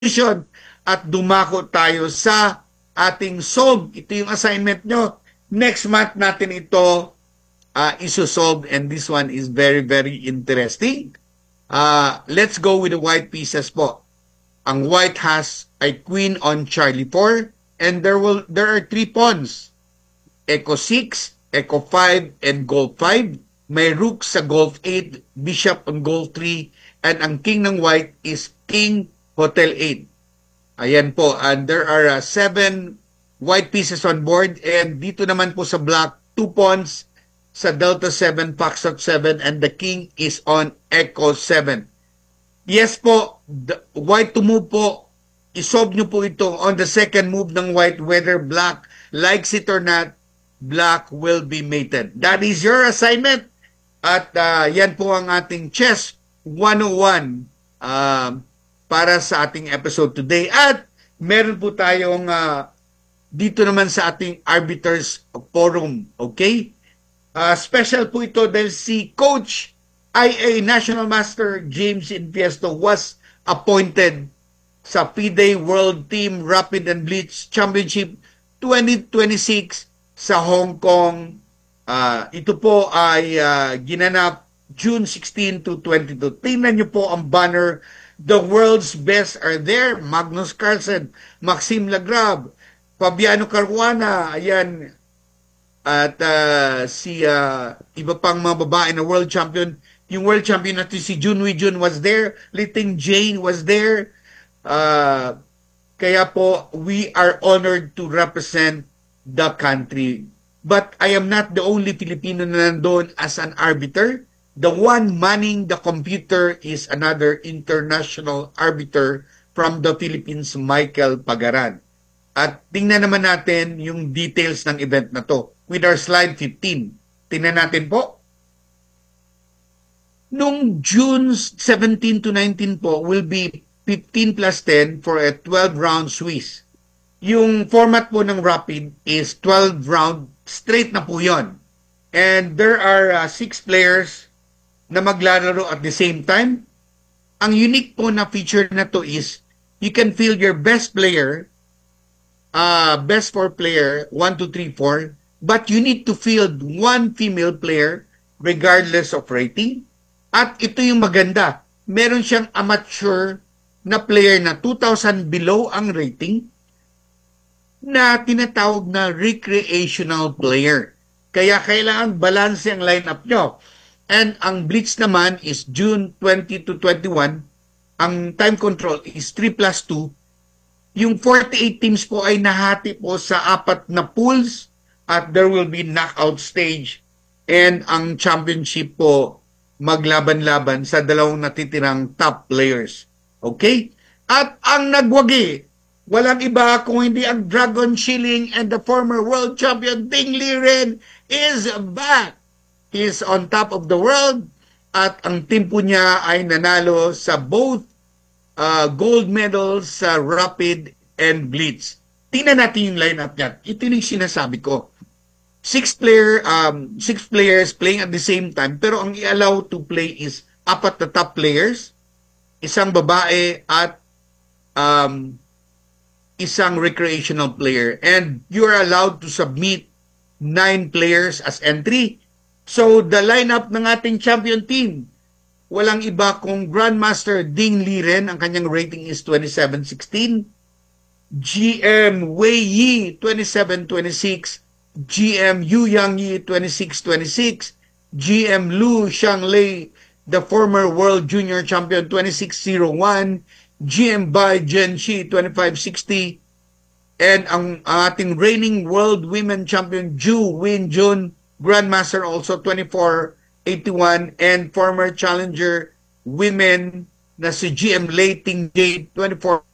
solution at dumako tayo sa ating solve. Ito yung assignment nyo. Next month natin ito isosolve, and this one is very, very interesting. Let's go with the white pieces po. Ang white has a queen on Charlie 4, and there are 3 pawns. Echo 6, Echo 5, and Gold 5. May rook sa Golf 8, Bishop on Gold 3, and ang king ng white is King Hotel 8. Ayan po, and there are 7 white pieces on board, and dito naman po sa black, 2 pawns sa Delta 7, Foxtrot 7, and the king is on Echo 7. Yes po, white to move po, isolve nyo po ito on the second move ng white, whether black likes it or not, black will be mated. That is your assignment. At yan po ang ating Chess 101 para sa ating episode today. At meron po tayong dito naman sa ating Arbiters Forum. Okay? Special po ito dahil si Coach IA National Master James Infiesto was appointed sa FIDE World Team Rapid and Blitz Championship 2026 sa Hong Kong. Ito po ay ginanap June 16 to 22. Tingnan nyo po ang banner. The world's best are there. Magnus Carlsen, Maxime Lagrave, Fabiano Caruana, ayan. At si iba pang mga babae na world champion. Yung world champion natin si Jun Wei Jun was there. Liting Jane was there. Kaya po, we are honored to represent the country. But I am not the only Filipino na nandun as an arbiter. The one manning the computer is another international arbiter from the Philippines, Michael Pagaran. At tingnan naman natin yung details ng event na to with our slide 15. Tingnan natin po. Nung June 17 to 19 po will be 15 plus 10 for a 12-round Swiss. Yung format po ng Rapid is 12 round, straight na po yun. And there are 6 players na maglalaro at the same time. Ang unique po na feature na to is you can field your best player, best 4 player, 1, 2, 3, 4, but you need to field 1 female player regardless of rating. At ito yung maganda, meron siyang amateur na player na 2,000 below ang rating, na tinatawag na recreational player. Kaya kailangan balance ang lineup nyo. And ang blitz naman is June 20 to 21. Ang time control is 3 plus 2. Yung 48 teams po ay nahati po sa 4 na pools at there will be knockout stage. And ang championship po maglaban-laban sa 2 natitirang top players. Okay? At ang nagwagi, walang iba kung hindi ang Dragon Shilling and the former world champion Ding Liren is back. He is on top of the world at ang team po niya ay nanalo sa both gold medals sa Rapid and Blitz. Tingnan natin yung lineup niya. Ito yung sinasabi ko. 6 players playing at the same time, pero ang i-allow to play is 4 na top players, isang babae at isang recreational player, and you are allowed to submit 9 players as entry. So the lineup ng ating champion team, walang iba kung Grandmaster Ding Liren, ang kanyang rating is 2716, GM Wei Yi 2726, GM Yu Yang Yi 2626, GM Lu Xianglei, the former world junior champion 2601, GM Bai Zhenxi 2560, and ang ating reigning world women champion Ju Win Jun, Grandmaster also 2481, and former challenger women na si GM Lei Ting Jade 24